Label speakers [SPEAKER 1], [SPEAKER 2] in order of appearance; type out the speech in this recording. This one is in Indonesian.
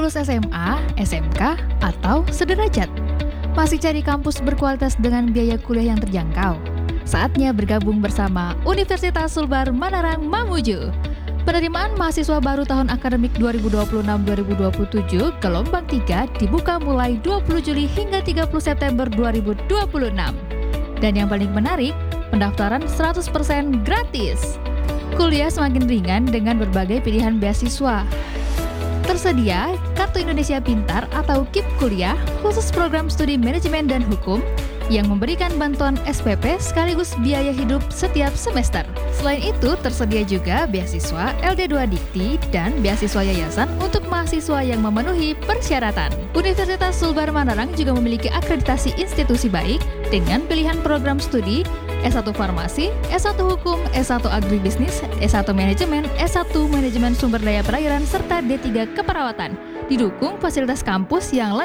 [SPEAKER 1] lulus SMA, SMK, atau sederajat? Masih cari kampus berkualitas dengan biaya kuliah yang terjangkau? Saatnya bergabung bersama Universitas Sulbar Manarang Mamuju. Penerimaan mahasiswa baru tahun akademik 2026-2027 gelombang 3 dibuka mulai 20 Juli hingga 30 September 2026. Dan yang paling menarik, pendaftaran 100% gratis. Kuliah semakin ringan dengan berbagai pilihan beasiswa. Tersedia Kartu Indonesia Pintar atau KIP Kuliah khusus program studi manajemen dan hukum yang memberikan bantuan SPP sekaligus biaya hidup setiap semester. Selain itu, tersedia juga beasiswa LD2 Dikti dan beasiswa yayasan untuk mahasiswa yang memenuhi persyaratan. Universitas Sulbar Manarang juga memiliki akreditasi institusi baik dengan pilihan program studi S1 Farmasi, S1 Hukum, S1 Agribisnis, S1 Manajemen, S1 Manajemen Sumber Daya Perairan, serta D3 Keperawatan. Didukung fasilitas kampus yang